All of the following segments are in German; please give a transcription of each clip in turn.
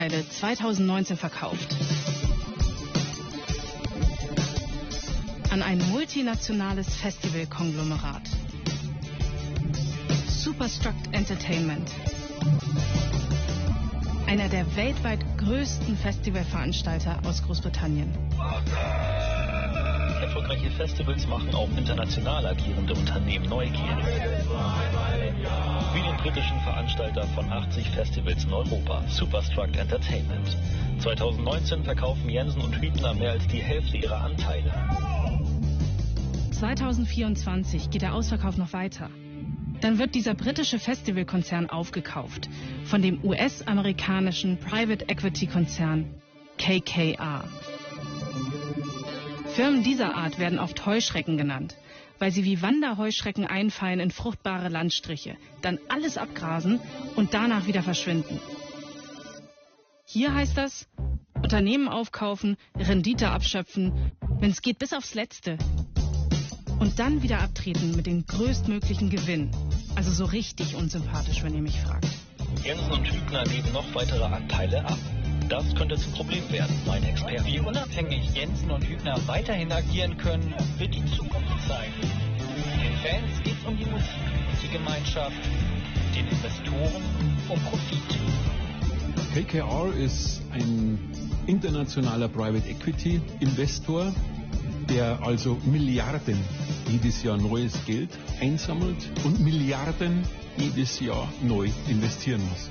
2019 verkauft. An ein multinationales Festivalkonglomerat. Superstruct Entertainment. Einer der weltweit größten Festivalveranstalter aus Großbritannien. Erfolgreiche Festivals machen auch international agierende Unternehmen neugierig. Wie den britischen Veranstalter von 80 Festivals in Europa, Superstruct Entertainment. 2019 verkaufen Jensen und Hübner mehr als die Hälfte ihrer Anteile. 2024 geht der Ausverkauf noch weiter. Dann wird dieser britische Festivalkonzern aufgekauft von dem US-amerikanischen Private Equity Konzern KKR. Firmen dieser Art werden oft Heuschrecken genannt, weil sie wie Wanderheuschrecken einfallen in fruchtbare Landstriche, dann alles abgrasen und danach wieder verschwinden. Hier heißt das, Unternehmen aufkaufen, Rendite abschöpfen, wenn es geht bis aufs Letzte. Und dann wieder abtreten mit dem größtmöglichen Gewinn. Also so richtig unsympathisch, wenn ihr mich fragt. Jensen und Hübner geben noch weitere Anteile ab. Das könnte zum Problem werden, mein Experte. Wie unabhängig Jensen und Hübner weiterhin agieren können, wird die Zukunft zeigen. Den Fans geht es um die Musik und die Gemeinschaft, den Investoren um Profit. KKR ist ein internationaler Private Equity Investor, der also Milliarden jedes Jahr neues Geld einsammelt und Milliarden jedes Jahr neu investieren muss.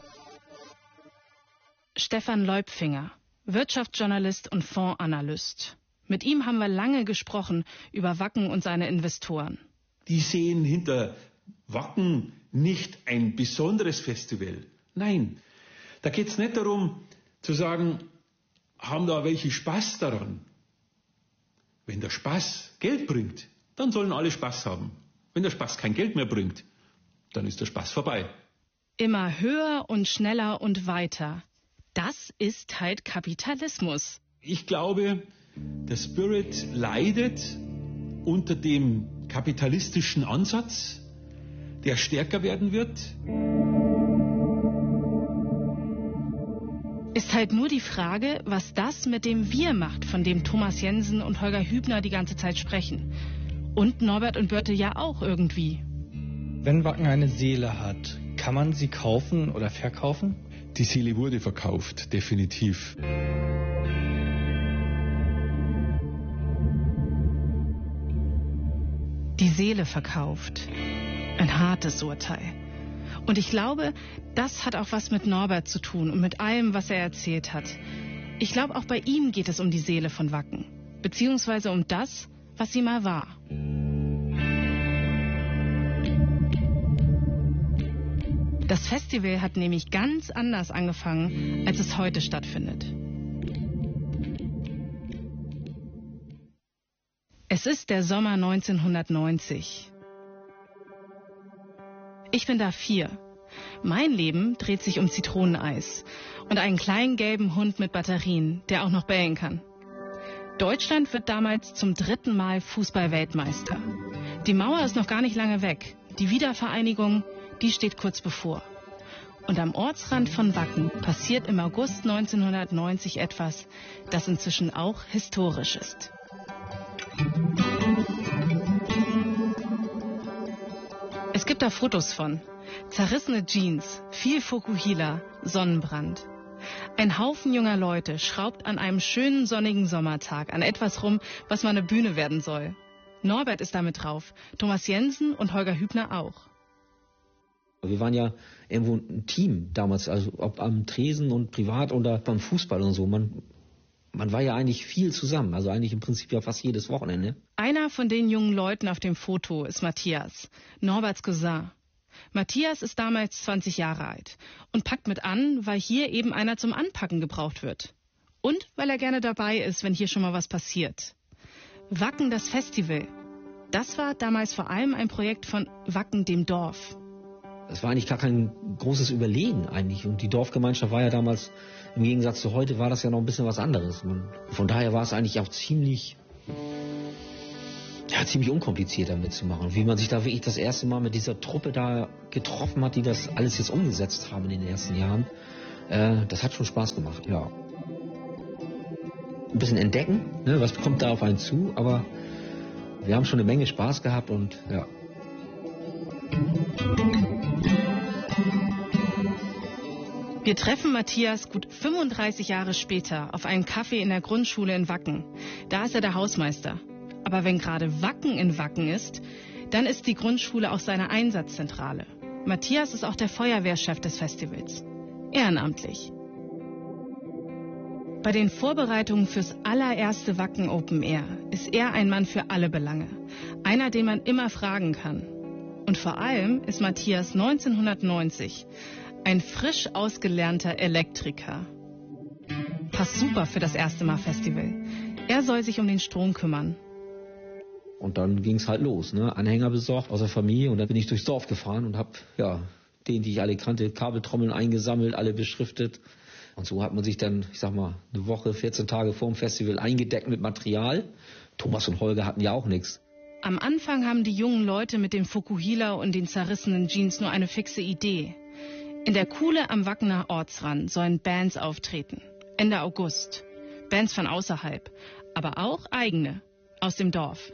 Stefan Leupfinger, Wirtschaftsjournalist und Fondsanalyst. Mit ihm haben wir lange gesprochen über Wacken und seine Investoren. Die sehen hinter Wacken nicht ein besonderes Festival. Nein, da geht es nicht darum zu sagen, haben da welche Spaß daran. Wenn der Spaß Geld bringt, dann sollen alle Spaß haben. Wenn der Spaß kein Geld mehr bringt, dann ist der Spaß vorbei. Immer höher und schneller und weiter. Das ist halt Kapitalismus. Ich glaube, der Spirit leidet unter dem kapitalistischen Ansatz, der stärker werden wird. Ist halt nur die Frage, was das mit dem Wir macht, von dem Thomas Jensen und Holger Hübner die ganze Zeit sprechen. Und Norbert und Birte ja auch irgendwie. Wenn Wacken eine Seele hat, kann man sie kaufen oder verkaufen? Die Seele wurde verkauft, definitiv. Die Seele verkauft. Ein hartes Urteil. Und ich glaube, das hat auch was mit Norbert zu tun und mit allem, was er erzählt hat. Ich glaube, auch bei ihm geht es um die Seele von Wacken. Beziehungsweise um das, was sie mal war. Das Festival hat nämlich ganz anders angefangen, als es heute stattfindet. Es ist der Sommer 1990. Ich bin da 4. Mein Leben dreht sich um Zitroneneis und einen kleinen gelben Hund mit Batterien, der auch noch bellen kann. Deutschland wird damals zum 3. Mal Fußball-Weltmeister. Die Mauer ist noch gar nicht lange weg. Die Wiedervereinigung, die steht kurz bevor. Und am Ortsrand von Wacken passiert im August 1990 etwas, das inzwischen auch historisch ist. Es gibt da Fotos von. Zerrissene Jeans, viel Fukuhila, Sonnenbrand. Ein Haufen junger Leute schraubt an einem schönen sonnigen Sommertag an etwas rum, was mal eine Bühne werden soll. Norbert ist damit drauf, Thomas Jensen und Holger Hübner auch. Wir waren ja irgendwo ein Team damals, also ob am Tresen und privat oder beim Fußball und so. Man war ja eigentlich viel zusammen, also eigentlich im Prinzip ja fast jedes Wochenende. Einer von den jungen Leuten auf dem Foto ist Matthias, Norberts Cousin. Matthias ist damals 20 Jahre alt und packt mit an, weil hier eben einer zum Anpacken gebraucht wird. Und weil er gerne dabei ist, wenn hier schon mal was passiert. Wacken, das Festival. Das war damals vor allem ein Projekt von Wacken, dem Dorf. Es war eigentlich gar kein großes Überlegen eigentlich. Und die Dorfgemeinschaft war ja damals, im Gegensatz zu heute, war das ja noch ein bisschen was anderes. Und von daher war es eigentlich auch ziemlich unkompliziert damit zu machen. Wie man sich da wirklich das erste Mal mit dieser Truppe da getroffen hat, die das alles jetzt umgesetzt haben in den ersten Jahren. Das hat schon Spaß gemacht, ja. Ein bisschen entdecken, ne, was kommt da auf einen zu, aber wir haben schon eine Menge Spaß gehabt und ja. Wir treffen Matthias gut 35 Jahre später auf einem Café in der Grundschule in Wacken. Da ist er der Hausmeister. Aber wenn gerade Wacken in Wacken ist, dann ist die Grundschule auch seine Einsatzzentrale. Matthias ist auch der Feuerwehrchef des Festivals. Ehrenamtlich. Bei den Vorbereitungen fürs allererste Wacken Open Air ist er ein Mann für alle Belange. Einer, den man immer fragen kann. Und vor allem ist Matthias 1990 ein frisch ausgelernter Elektriker. Passt super für das erste Mal Festival. Er soll sich um den Strom kümmern. Und dann ging es halt los, ne? Anhänger besorgt aus der Familie und dann bin ich durchs Dorf gefahren und habe, ja, die ich alle kannte, Kabeltrommeln eingesammelt, alle beschriftet. Und so hat man sich dann, ich sag mal, eine Woche, 14 Tage vor dem Festival eingedeckt mit Material. Thomas und Holger hatten ja auch nichts. Am Anfang haben die jungen Leute mit dem Fukuhila und den zerrissenen Jeans nur eine fixe Idee. In der Kuhle am Wackener Ortsrand sollen Bands auftreten. Ende August. Bands von außerhalb, aber auch eigene, aus dem Dorf.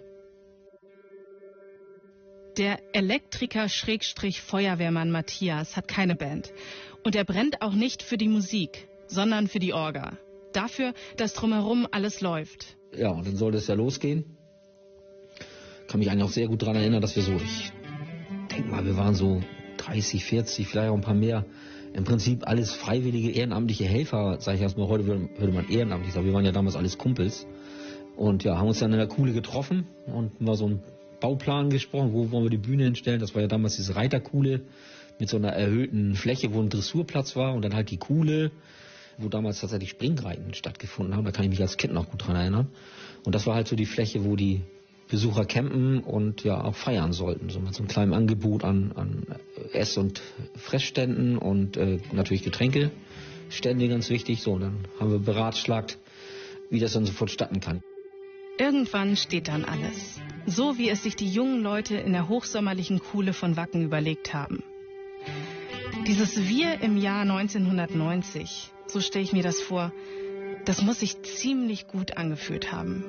Der Elektriker-Feuerwehrmann Matthias hat keine Band. Und er brennt auch nicht für die Musik, sondern für die Orga. Dafür, dass drumherum alles läuft. Ja, und dann sollte es ja losgehen. Kann mich eigentlich auch sehr gut daran erinnern, dass wir so, ich denke mal, wir waren so 30, 40, vielleicht auch ein paar mehr. Im Prinzip alles freiwillige, ehrenamtliche Helfer, sage ich erstmal, heute würde man ehrenamtlich sagen. Wir waren ja damals alles Kumpels. Und ja, haben uns dann in der Kuhle getroffen und mal so einen Bauplan gesprochen, wo wollen wir die Bühne hinstellen. Das war ja damals diese Reiterkuhle mit so einer erhöhten Fläche, wo ein Dressurplatz war und dann halt die Kuhle, wo damals tatsächlich Springreiten stattgefunden haben. Da kann ich mich als Kind noch gut dran erinnern. Und das war halt so die Fläche, wo die Besucher campen und ja auch feiern sollten. So mit so einem kleinen Angebot an Ess- und Fressständen und natürlich Getränkestände, ganz wichtig. So, und dann haben wir beratschlagt, wie das dann so vonstatten kann. Irgendwann steht dann alles. So wie es sich die jungen Leute in der hochsommerlichen Kuhle von Wacken überlegt haben. Dieses Wir im Jahr 1990, so stelle ich mir das vor, das muss sich ziemlich gut angefühlt haben.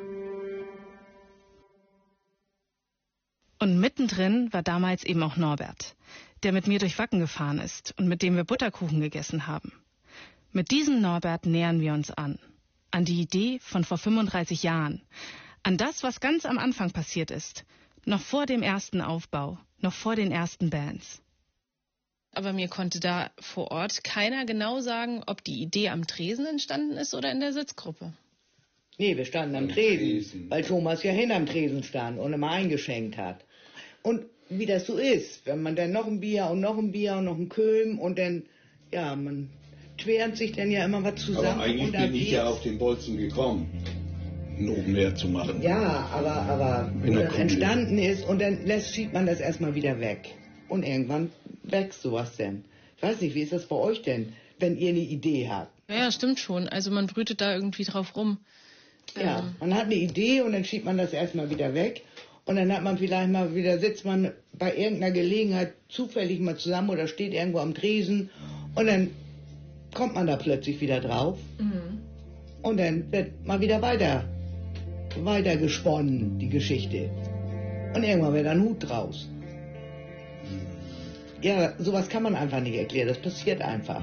Und mittendrin war damals eben auch Norbert, der mit mir durch Wacken gefahren ist und mit dem wir Butterkuchen gegessen haben. Mit diesem Norbert nähern wir uns an die Idee von vor 35 Jahren, an das, was ganz am Anfang passiert ist, noch vor dem ersten Aufbau, noch vor den ersten Bands. Aber mir konnte da vor Ort keiner genau sagen, ob die Idee am Tresen entstanden ist oder in der Sitzgruppe. Nee, wir standen am Tresen, weil Thomas ja hinterm Tresen stand und immer eingeschenkt hat. Und wie das so ist, wenn man dann noch ein Bier und noch ein Bier und noch ein Köln und dann, ja, man quert sich dann ja immer was zusammen. Aber eigentlich bin ich ja auf den Bolzen gekommen, ein Open Air zu machen. Ja, aber wie das entstanden ist und dann schiebt man das erstmal wieder weg. Und irgendwann wächst sowas denn. Ich weiß nicht, wie ist das bei euch denn, wenn ihr eine Idee habt? Ja, stimmt schon. Also man brütet da irgendwie drauf rum. Ja, man hat eine Idee und dann schiebt man das erstmal wieder weg. Und dann hat man vielleicht mal wieder, sitzt man bei irgendeiner Gelegenheit zufällig mal zusammen oder steht irgendwo am Tresen und dann kommt man da plötzlich wieder drauf. Mhm. Und dann wird mal wieder weiter gesponnen, die Geschichte. Und irgendwann wird ein Hut draus. Ja, sowas kann man einfach nicht erklären, das passiert einfach.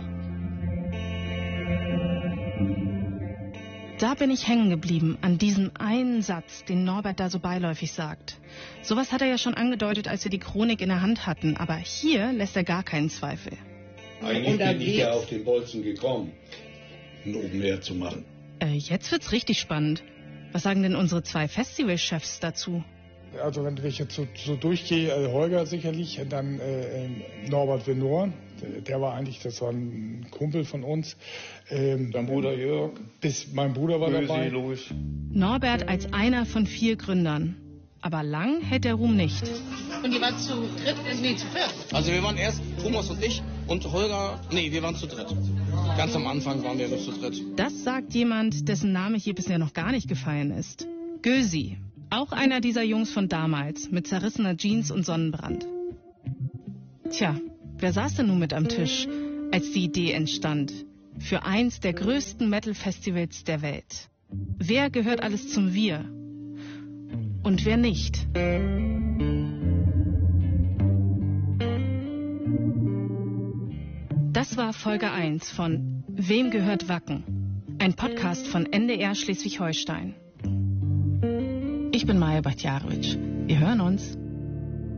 Da bin ich hängen geblieben an diesem einen Satz, den Norbert da so beiläufig sagt. Sowas hat er ja schon angedeutet, als wir die Chronik in der Hand hatten, aber hier lässt er gar keinen Zweifel. Eigentlich bin ich ja auf den Bolzen gekommen, ein Open Air zu machen. Jetzt wird's richtig spannend. Was sagen denn unsere zwei Festivalchefs dazu? Also wenn ich jetzt so durchgehe, Holger sicherlich, dann Norbert Venor, der war eigentlich, das war ein Kumpel von uns. Mein Bruder Jörg. Mein Bruder war dabei. Louis. Norbert als einer von 4 Gründern. Aber lang hält der Ruhm nicht. Und ihr wart zu dritt? Nee, zu viert. Also wir waren erst Thomas und ich und Holger, wir waren zu dritt. Ganz am Anfang waren wir nur zu dritt. Das sagt jemand, dessen Name hier bisher noch gar nicht gefallen ist. Gösi. Auch einer dieser Jungs von damals, mit zerrissener Jeans und Sonnenbrand. Tja, wer saß denn nun mit am Tisch, als die Idee entstand? für eins der größten Metal-Festivals der Welt. Wer gehört alles zum Wir? Und wer nicht? Das war Folge 1 von Wem gehört Wacken? Ein Podcast von NDR Schleswig-Holstein. Ich bin Maja Bachtjarowitsch. Wir hören uns.